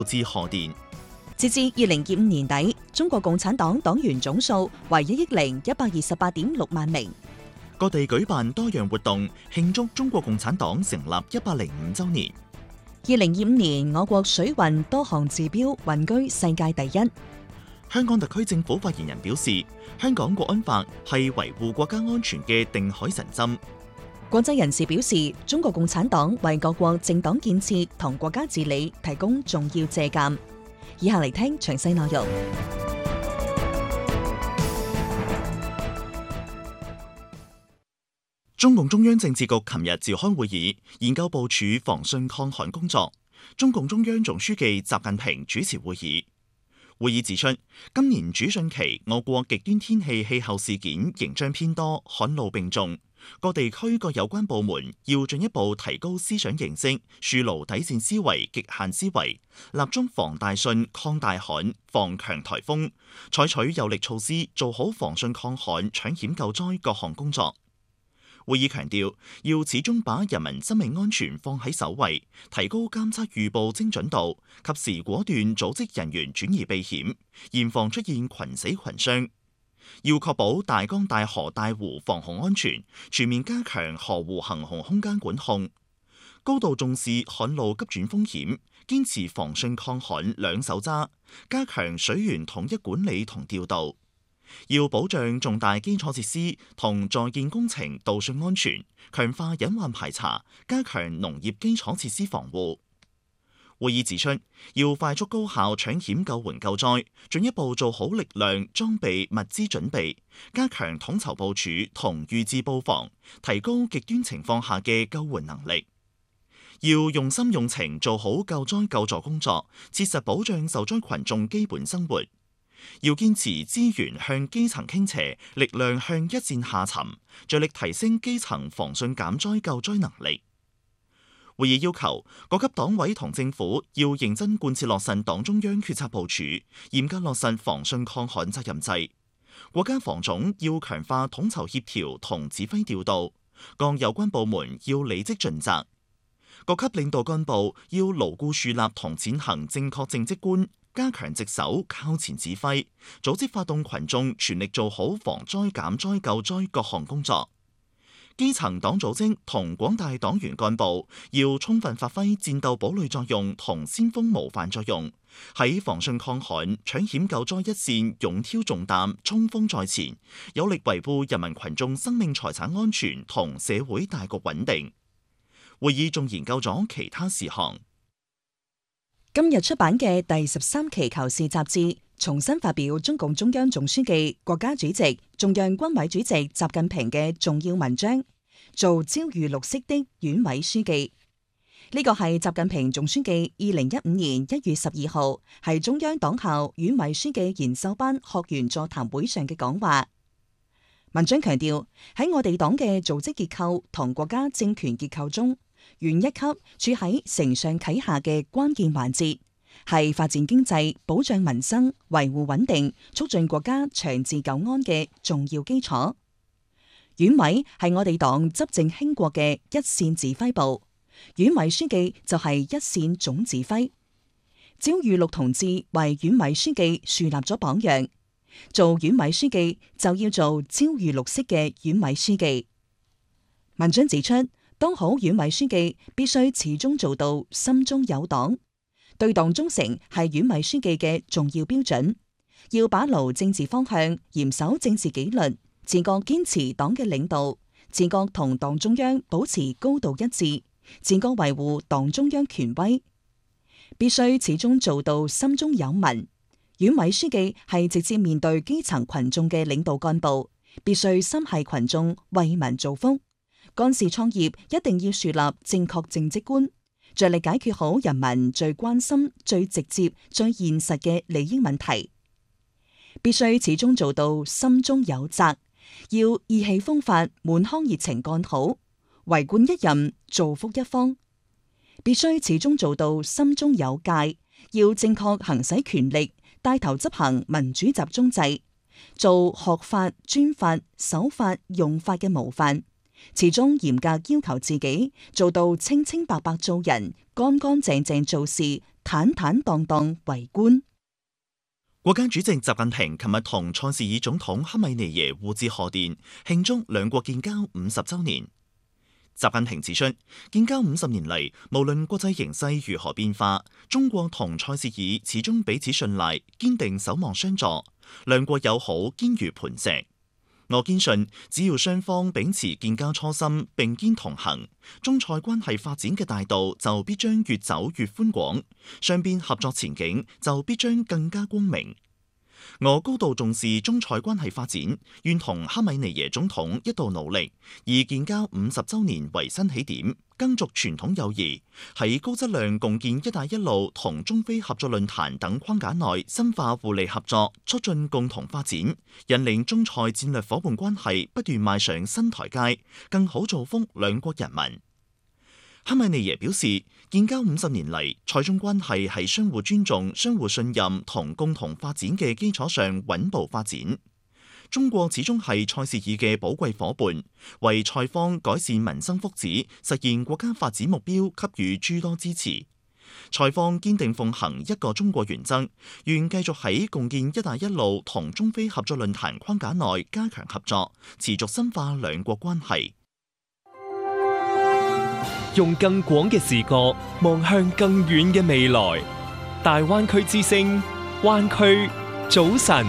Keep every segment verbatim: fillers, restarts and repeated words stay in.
至賀電。 截至二零二五年底，中國共產黨黨員總數為一億零一百二十八點六萬名。 各地舉辦多樣活動，慶祝中國共產黨成立一百零五週年。 二零二五年，我國水運多項指標穩居世界第一。 香港特區政府發言人表示，香港國安法係維護國家安全嘅定海神針。 國際人士表示，中國共產黨為各國政黨建設同國家治理提供重要借鑑。以下嚟聽詳細內容。 中共中央政治局琴日召開會議，研究部署防汛抗旱工作。中共中央總書記習近平主持會議。會議指出，今年主汛期，我國極端天氣氣候事件仍將偏多，旱澇並重。各地區各有關部門要進一步提高思想認識，樹牢底線思維、極限思維，立足防大汛、抗大旱、防強颱風，採取有力措施，做好防汛抗旱、搶險救災各項工作。會議強調，要始終把人民生命安全放喺首位，提高監測預報精準度，及時果斷組織人員轉移避險，嚴防出現群死群傷。要確保大江大河大湖防洪安全，全面加強河湖行洪空間管控，高度重視旱澇急轉風險，堅持防汛抗旱兩手揸，加強水源統一管理同調度。要保障重大基礎設施同在建工程導汛安全，強化隱患排查，加強農業基礎設施防護。會議指出，要快速高效搶險救援救災，進一步做好力量、裝備、物資準備，加強統籌部署同預置布防，提高極端情況下嘅救援能力。要用心用情做好救災救助工作，切實保障受災群眾基本生活。要堅持資源向基層傾斜，力量向一線下沉，着力提升基層防汛減災救災能力。會議要求各級黨委同政府要認真貫徹落實黨中央決策部署，嚴格落實防汛抗旱責任制。國家防總要強化統籌協調同指揮調度，各有關部門要履職盡責。各級領導幹部要牢固樹立同踐行正確政績觀，加強值守靠前指揮，組織發動群眾全力做好防災減災救災各項工作。基層黨組織同廣大黨員幹部要充分發揮戰鬥堡壘作用同先鋒模範作用，喺防汛抗旱、搶險救災一線勇挑重擔、衝鋒在前，有力維護人民群眾生命財產安全同社會大局穩定。會議仲研究咗其他事項。 今日出版嘅第十三期《求是》雜誌重新發表中共中央總書記、國家主席、中央軍委主席習近平嘅重要文章，做焦裕祿式的縣委書記。呢個係習近平總書記二零一五年一月十二號喺中央黨校縣委書記研修班學員座談會上嘅講話。文章強調，喺我哋黨嘅組織結構同國家政權結構中，縣一級處喺承上啟下嘅關鍵環節，係發展經濟、保障民生、維護穩定、促進國家長治久安嘅重要基礎。縣委係我哋黨執政興國嘅一線指揮部，縣委書記就係一線總指揮。焦裕祿同志為縣委書記樹立咗榜樣，做縣委書記就要做焦裕祿式嘅縣委書記。文章指出，當好縣委書記必須始終做到心中有黨，對黨忠誠係縣委書記嘅重要標準。要把牢政治方向，嚴守政治紀律，自覺堅持黨嘅領導，自覺同黨中央保持高度一致，自覺維護黨中央權威。必須始終做到心中有民。縣委書記係直接面對基層群眾嘅領導幹部，必須心繫群眾，為民造福。幹事創業一定要樹立正確政績觀，着力解決好人民最關心、最直接、最現實嘅利益問題。必須始終做到心中有責，要意氣風發、滿腔熱情幹好，為官一任，造福一方。必須始終做到心中有戒，要正確行使權力，帶頭執行民主集中制，做學法、專法、守法、用法嘅模範。始終嚴格要求自己，做到清清白白做人，乾乾淨淨做事， 坦坦蕩蕩為官。 國家主席習近平琴日同塞舌爾總統哈米尼耶互致賀電，慶祝兩國建交五十週年。習近平指出，建交五十年嚟，無論國際形勢如何變化，中國同塞舌爾始終彼此信賴，堅定守望相助，兩國友好堅如磐石。我堅信，只要雙方秉持建交初心，並肩同行，中塞關係發展嘅大道就必將越走越寬廣，雙邊合作前景就必將更加光明。我高度重視中塞關係發展，願同哈米尼耶總統一道努力，以建交五十週年為新起點，耕耆傳統友誼，喺高質量共建「一帶一路」同中非合作論壇等框架內深化互利合作，促進共同發展，引領中塞戰略夥伴關係不斷邁上新台階，更好造福兩國人民。哈米尼耶表示，建交五十年嚟，塞中關係喺相互尊重、相互信任同共同發展嘅基礎上穩步發展。中國始終係塞舌爾嘅寶貴夥伴，為塞方改善民生福祉、實現國家發展目標給予諸多支持。塞方堅定奉行一個中國原則，願繼續喺共建「一帶一路」同中非合作論壇框架內加強合作，持續深化兩國關係。 用更廣嘅視角望向更遠嘅未來，大灣區之聲，灣區早晨。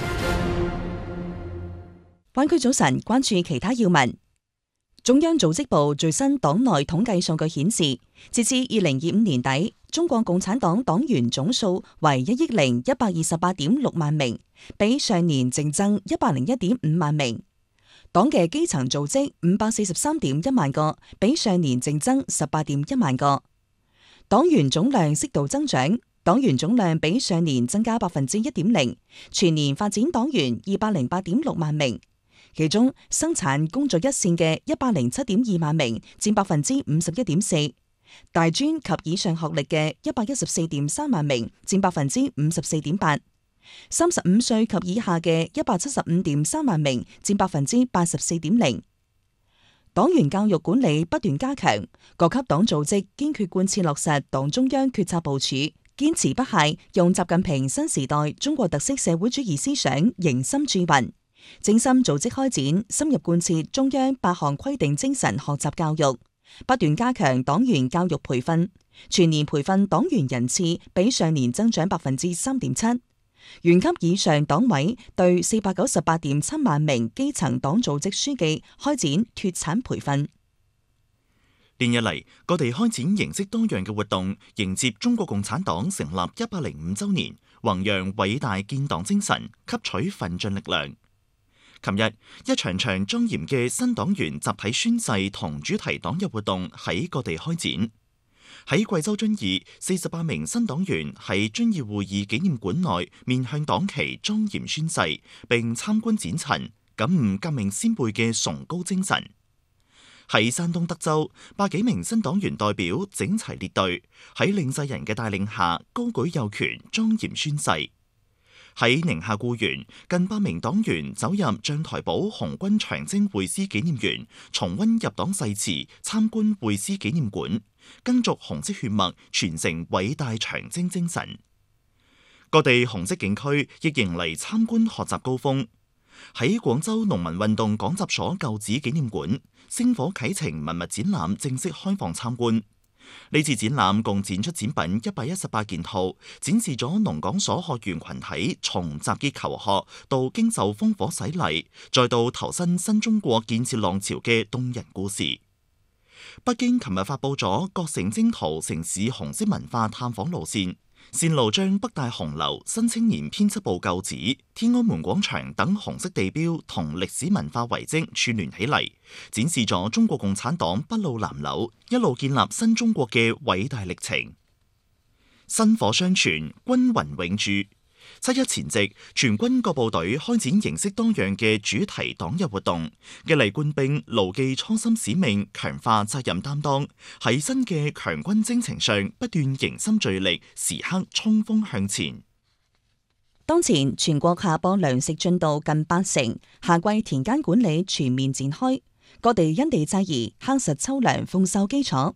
灣區早晨，關注其他要聞。中央組織部最新黨內統計數據顯示，截至二零二五年底，中國共產黨黨員總數為一億零一百二十八點六萬名，比上年淨增一百零一點五萬名。黨嘅基層組織五百四十三點一萬個，比上年淨增十八點一萬個。黨員總量適度增長，黨員總量比上年增加百分之一點零，全年發展黨員二百零八點六萬名，其中生產工作一線嘅一百零七點二萬名，佔百分之五十一點四，大專及以上學歷嘅一百一十四點三萬名，佔百分之五十四點八。三十五歲及以下嘅一百七十五點三萬名，佔百分之八十四點零。黨員教育管理不斷加強，各級黨組織堅決貫徹落實黨中央決策部署，堅持不懈用習近平新時代中國特色社會主義思想凝心鑄魂，精心組織開展深入貫徹中央八項規定精神學習教育，不斷加強黨員教育培訓，全年培訓黨員人次比上年增長百分之三點七。縣級以上黨委對四百九十八點七萬名基層黨組織書記開展脫產培訓。 連日嚟，各地開展形式多樣嘅活動，迎接中國共產黨成立一百零五週年，弘揚偉大建黨精神，吸取奮進力量。琴日，一場場莊嚴嘅新黨員集體宣誓同主題黨日活動喺各地開展。喺貴州遵義，四十八名新黨員喺遵義會議紀念館內面向黨旗莊嚴宣誓，並參觀展陳，感悟革命先輩嘅崇高精神。喺山東德州，百幾名新黨員代表整齊列隊，喺領祭人嘅帶領下高舉右拳莊嚴宣誓。喺寧夏固原，近百名黨員走入將台堡紅軍長征會師紀念園，重溫入黨誓詞，參觀會師紀念館，耕耆紅色血脈，傳承偉大長征精神。各地紅色警區亦迎嚟參觀學習高峰。喺廣州農民運動講習所舊址紀念館，星火啟程文物展覽正式開放參觀。呢次展覽共展出展品一百一十八件套，展示咗農講所學員群體從集結求學到經受烽火洗禮，再到投身新中國建設浪潮嘅動人故事。北京琴日發佈咗各省征途城市紅色文化探訪路線，線路將北大紅樓、新青年編輯部舊址、天安門廣場等紅色地標同歷史文化遺跡串聯起嚟，展示咗中國共產黨篳路藍縷、一路建立新中國嘅偉大歷程。薪火相傳，軍魂永駐。七一前夕，全軍各部隊開展形式多樣嘅主題黨日活動，激勵官兵牢記初心使命，強化責任擔當，喺新嘅強軍征程上不斷凝心聚力，時刻衝鋒向前。 當前全國下播糧食進度近八成，夏季田間管理全面展開，各地因地制宜，夯實秋糧豐收基礎。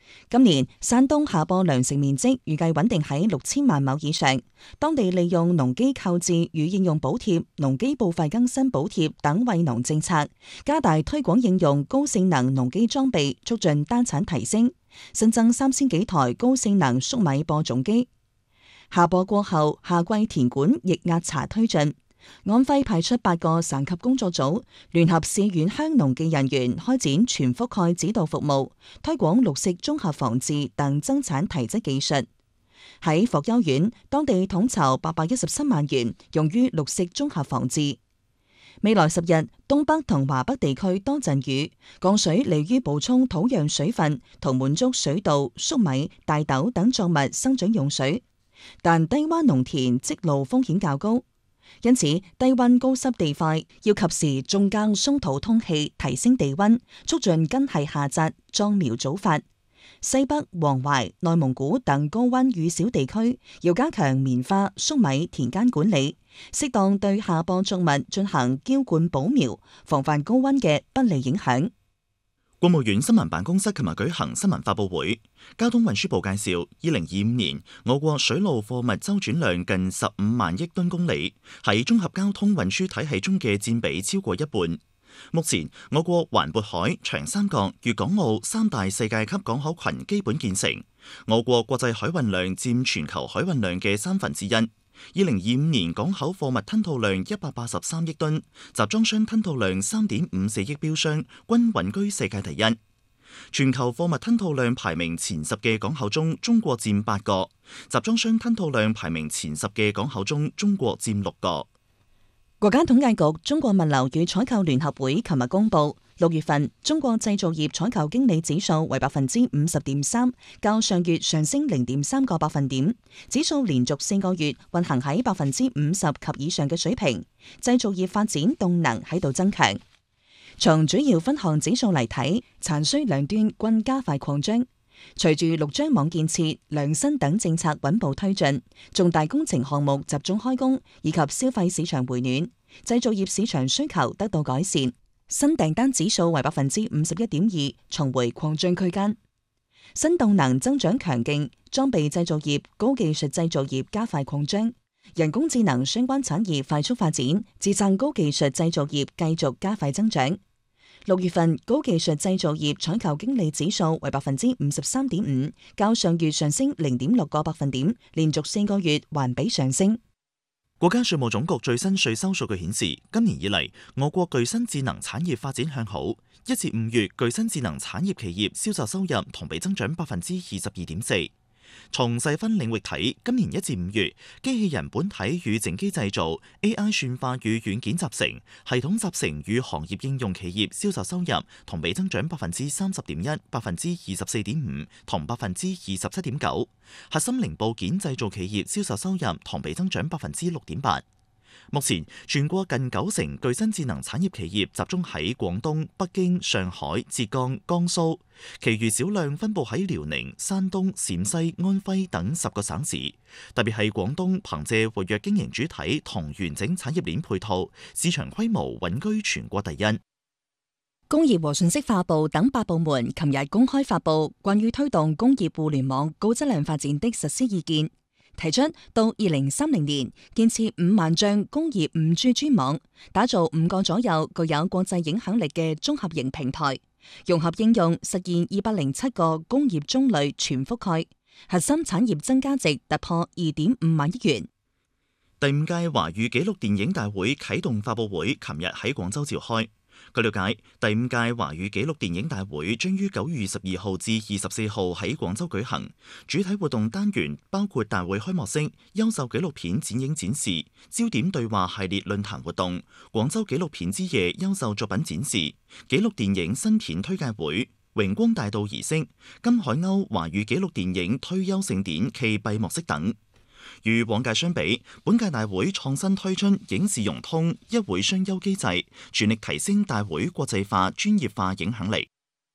今年山東下播糧食面積預計穩定喺六千萬畝以上，當地利用農機購置與應用補貼、農機報廢更新補貼等惠農政策，加大推廣應用高性能農機裝備，促進單產提升，新增三千幾台高性能粟米播種機。下播過後，夏季田管亦壓茶推進。安徽派出八個省級工作組，聯合市縣鄉農技人員開展全覆蓋指導服務，推廣綠色綜合防治等增產提質技術。喺霍邱縣，當地統籌八百一十七萬元用於綠色綜合防治。未來十日，東北同華北地區多陣雨，降水利於補充土壤水分同滿足水稻、粟米、大豆等作物生長用水，但低窪農田積澇風險較高。因此，低溫高濕地塊要及時種耕鬆土通氣，提升地溫，促進根系下扎、壯苗早發。西北、黃淮、內蒙古等高溫雨少地區要加強棉花、粟米田間管理，適當對下播作物進行澆灌補苗，防範高溫嘅不利影響。 國務院新聞辦公室琴日舉行新聞發佈會，交通運輸部介紹，二零二五年我國水路貨物周轉量近十五萬億噸公里，喺綜合交通運輸體系中嘅佔比超過一半。目前，我國環渤海、長三角、粵港澳三大世界級港口群基本建成，我國國際海運量佔全球海運量嘅三分之一。二零二五年港口貨物吞吐量一百八十三億噸，集裝箱吞吐量三點五四億標箱，均穩居世界第一。全球貨物吞吐量排名前十嘅港口中，中國佔八個；集裝箱吞吐量排名前十嘅港口中，中國佔六個。 國家統計局中國物流與採購聯合會琴日公布，六月份中國製造業採購經理指數為百分之五十點三，較上月上升零點三個百分點，指數連續四個月運行喺百分之五十及以上嘅水平，製造業發展動能喺度增強。從主要分項指數嚟睇，產需兩端均加快擴張。隨住陸張網建設、兩新等政策穩步推進，重大工程項目集中開工，以及消費市場回暖，製造業市場需求得到改善，新訂單指數為百分之五十一點二，重回擴張區間。新動能增長強勁，裝備製造業、高技術製造業加快擴張，人工智能相關產業快速發展，支撐高技術製造業繼續加快增長。六月份高技術製造業採購經理指數為百分之五十三點五，較上月上升零點六個百分點，連續四個月環比上升。 國家稅務總局最新稅收數據顯示，今年以嚟，我國具新智能產業發展向好。一至五月，具新智能產業企業銷售收入同比增長百分之二十二點四。從細分領域睇，今年一至五月，機器人本體與整機製造、A I 算化與軟件集成、系統集成與行業應用企業銷售收入同比增長百分之三十點一、百分之二十四點五同百分之二十七點九。核心零部件製造企業銷售收入同比增長百分之六點八。目前，全國近九成具新智能產業企業集中喺廣東、北京、上海、浙江、江蘇，其餘少量分佈喺遼寧、山東、陝西、安徽等十個省市。特別係廣東，憑借活躍經營主體同完整產業鏈配套，市場規模穩居全國第一。 工業和信息化部等八部門琴日公開發布關於推動工業互聯網高質量發展的實施意見。提出到二零三零年建設五萬丈工業五 G 專網，打造五個左右具有國際影響力嘅綜合型平台，融合應用實現二百零七個工業中類全覆蓋，核心產業增加值突破二點五萬億元。 第五屆華語紀錄電影大會啟動發佈會，琴日喺廣州召開。據了解，第五屆華語紀錄電影大會將於九月十二號至二十四號喺廣州舉行。主體活動單元包括大會開幕式、優秀紀錄片展映展示、焦點對話系列論壇活動、廣州紀錄片之夜優秀作品展示、紀錄電影新片推介會、榮光大道儀式、金海鷗華語紀錄電影推優盛典暨閉幕式等。與往屆相比，本屆大會創新推出影視融通一會雙優機制，全力提升大會國際化、專業化影響力。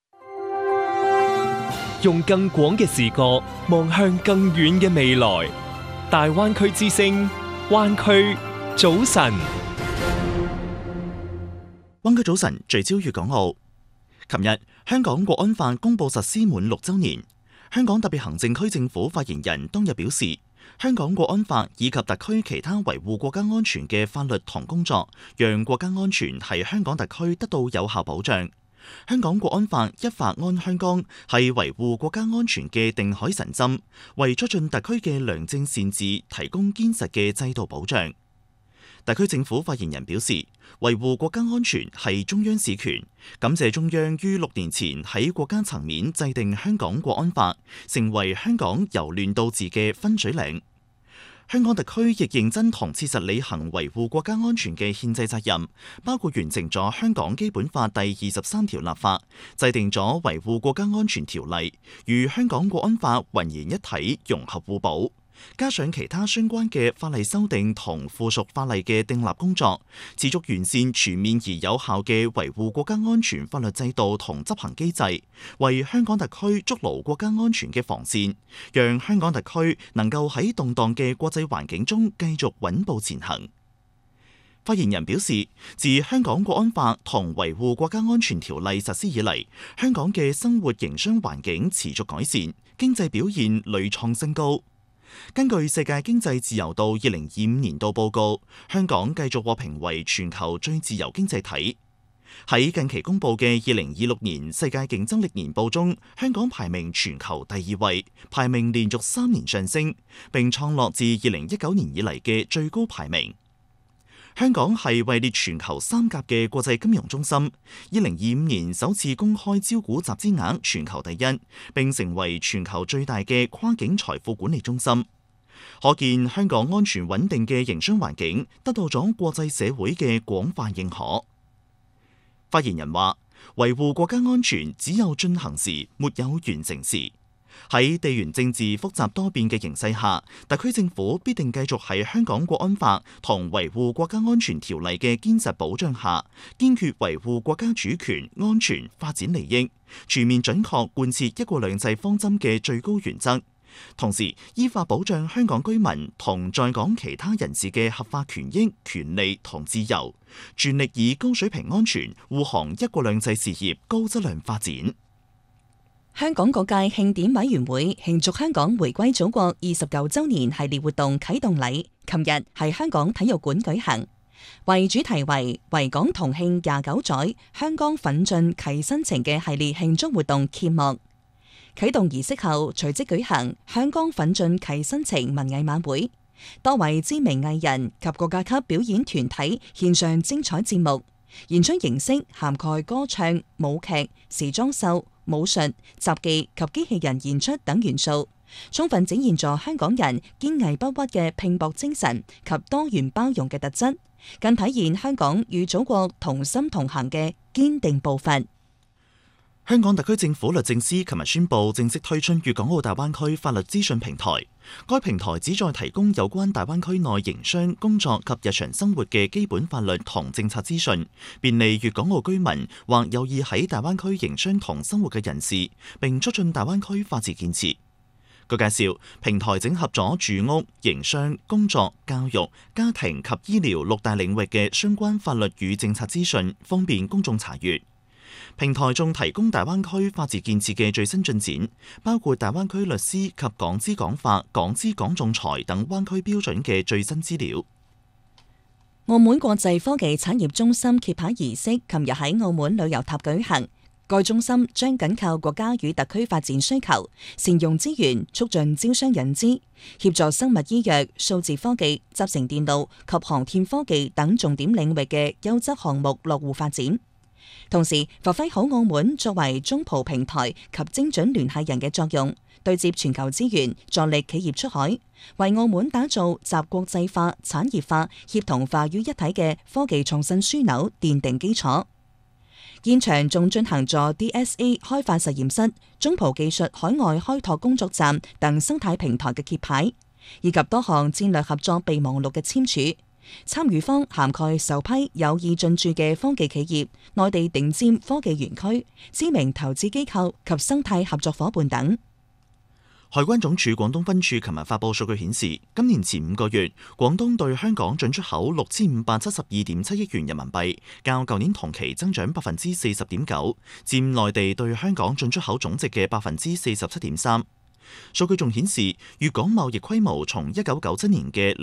用更廣嘅視角望向更遠嘅未來。大灣區之聲，灣區早晨。 灣區早晨聚焦粵港澳。琴日，香港國安法公布實施滿六週年。 香港特別行政區政府發言人當日表示，香港國安法以及特區其他維護國家安全嘅法律同工作，讓國家安全係香港特區得到有效保障。香港國安法一法安香港係維護國家安全嘅定海神針，為促進特區嘅良政善治提供堅實嘅制度保障。特區政府發言人表示，維護國家安全係中央事權，感謝中央於六年前喺國家層面制定香港國安法，成為香港由亂到治嘅分水嶺。香港特區亦認真同切實履行維護國家安全嘅憲制責任，包括完成咗香港基本法第二十三條立法，制定咗維護國家安全條例，與香港國安法渾然一體，融合互補。加上其他相關嘅法例修訂同附屬法例嘅訂立工作，持續完善全面而有效嘅維護國家安全法律制度同執行機制，為香港特區築牢國家安全嘅防線，讓香港特區能夠喺動盪嘅國際環境中繼續穩步前行。發言人表示，自香港國安法同維護國家安全條例實施以嚟，香港嘅生活營商環境持續改善，經濟表現屢創新高。根據世界經濟自由度二零二五年度報告，香港繼續獲評為全球最自由經濟體。喺近期公佈嘅二零二六年世界競爭力年報中，香港排名全球第二位，排名連續三年上升，並創落自二零一九年以嚟嘅最高排名。香港係位列全球三甲嘅國際金融中心，二零二五年首次公開招股集資額全球第一，並成為全球最大嘅跨境財富管理中心。可見香港安全穩定嘅營商環境得到咗國際社會嘅廣泛認可。發言人話：維護國家安全只有進行時，沒有完成時。喺地緣政治複雜多變嘅形勢下，特區政府必定繼續喺香港國安法同維護國家安全條例嘅堅實保障下，堅決維護國家主權、安全、發展利益，全面準確貫徹一國兩制方針嘅最高原則，同時依法保障香港居民同在港其他人士嘅合法權益、權利同自由，全力以高水平安全護航一國兩制事業高質量發展。 香港各界慶典委員會慶祝香港回歸祖國二十九週年系列活動啟動禮，琴日喺香港體育館舉行，為主題為維港同慶廿九載香港奮進啟新程嘅系列慶祝活動揭幕。啟動儀式後，隨即舉行香港奮進啟新程文藝晚會，多位知名藝人及國家級表演團體獻上精彩節目，演出形式涵蓋歌唱、舞劇、時裝秀、武術、雜技及機器人演出等元素，充分展現咗香港人堅毅不屈嘅拼搏精神及多元包容嘅特質，更體現香港與祖國同心同行嘅堅定步伐。 香港特區政府律政司琴日宣布正式推出粵港澳大灣區法律資訊平台。該平台旨在提供有關大灣區內營商、工作及日常生活嘅基本法律同政策資訊，便利粵港澳居民或有意喺大灣區營商同生活嘅人士，並促進大灣區法治建設。據介紹，平台整合咗住屋、營商、工作、教育、家庭及醫療六大領域嘅相關法律與政策資訊，方便公眾查閱。平台仲提供大灣區法治建設嘅最新進展，包括大灣區律師及港資港法、港資港仲裁等灣區標準嘅最新資料。 澳門國際科技產業中心揭牌儀式琴日喺澳門旅遊塔舉行。該中心將緊靠國家與特區發展需求，善用資源，促進招商引資，協助生物醫藥、數字科技、集成電路及航天科技等重點領域嘅優質項目落戶發展。同時發揮好澳門作為中葡平台及精準聯繫人嘅作用，對接全球資源，助力企業出海，為澳門打造集國際化、產業化、協同化於一體嘅科技創新樞紐奠定基礎。現場仲進行咗 D S A 開發實驗室、中葡技術海外開拓工作站等生態平台嘅揭牌，以及多項戰略合作備忘錄嘅簽署。參與方涵蓋首批有意進駐嘅科技企業、內地頂尖科技園區、知名投資機構及生態合作夥伴等。 海關總署廣東分處琴日發佈數據顯示，今年前五個月，廣東對香港進出口六千五百七十二點七億元人民幣，較舊年同期增長百分之四十點九，佔內地對香港進出口總值嘅百分之四十七點三。 數據仲顯示，粵港貿易規模從一九九七年嘅